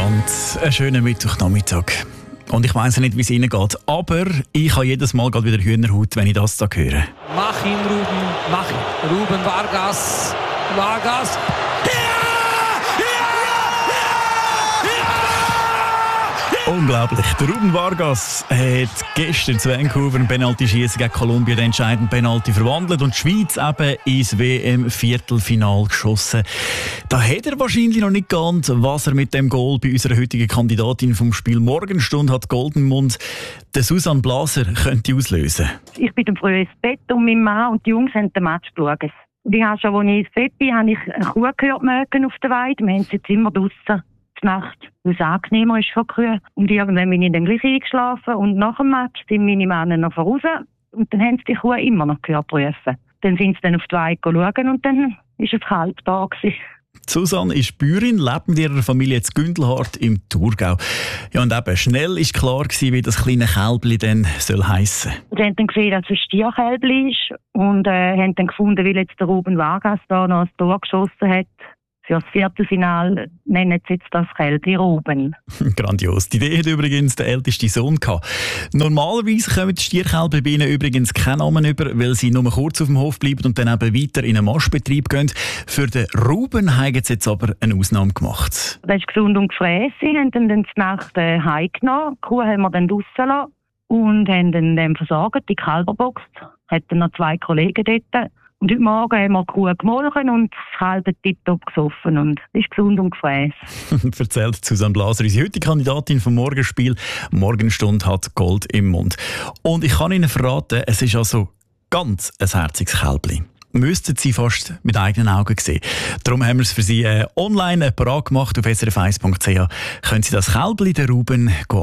miteinander. Einen schönen Mittwochnachmittag. Und ich weiss nicht, wie es Ihnen geht, aber ich habe jedes Mal gerade wieder Hühnerhaut, wenn ich das da höre. Mach ihn, Ruben, mach ihn. Ruben Vargas. Vargas. Unglaublich. Der Ruben Vargas hat gestern zu Vancouver ein Penalty-Schießen gegen Kolumbien den entscheidenden Penalty verwandelt und die Schweiz eben ins WM-Viertelfinal geschossen. Da hat er wahrscheinlich noch nicht geahnt, was er mit dem Goal bei unserer heutigen Kandidatin vom Spiel Morgenstund hat Golden Mund, der Susanne Blaser, könnte auslösen. Ich bin früh ins Bett und mein Mann und die Jungs haben den Match geschaut. Und ich habe schon, als ich ins Bett bin, habe ich eine Kuh gehört melken auf der Weide. Wir haben sie jetzt immer draussen. Nacht, weil es angenehmer ist von Kühen. Und irgendwann bin ich dann gleich eingeschlafen und nach dem Match sind meine Männer noch voraus und dann haben sie die Kuh immer noch gehört rufen. Dann sind sie dann auf die Weide schauen und dann ist es halb da gewesen. Susanne ist Bäuerin, lebt mit ihrer Familie in Gündelhardt im Thurgau. Ja, und eben schnell war klar gewesen, wie das kleine Kälbli dann soll heissen. Sie haben dann gesehen, dass es ein Stierkälbli ist und haben dann gefunden, weil jetzt der Ruben Vargas da noch ein Tor geschossen hat. Für das Viertelfinale nennen sie jetzt das Kälbli Ruben. Grandios. Die Idee hat übrigens der älteste Sohn gehabt. Normalerweise kommen die Stierkälber bei ihnen übrigens keinen Namen über, weil sie nur kurz auf dem Hof bleiben und dann eben weiter in einen Mastbetrieb gehen. Für den Ruben haben sie jetzt aber eine Ausnahme gemacht. Das ist gesund und gefrässig. Sie haben dann die Nacht heimgenommen. Die Kuh haben wir dann draussen gelassen und haben dann versorgt, die Kälber geboxt. Hatten noch 2 Kollegen dort. Und heute Morgen haben wir die Kuh gemolken und das Kalb tiptop gesoffen und ist gesund und gefrässig. Erzählt Susanne Blaser, unsere heutige Kandidatin vom Morgenspiel. Morgenstund hat Gold im Mund. Und ich kann Ihnen verraten, es ist also ganz ein herziges Kälbli. Müssten Sie fast mit eigenen Augen sehen. Darum haben wir es für Sie online parat gemacht. Auf srf1.ch können Sie das Kälbli, den Ruben,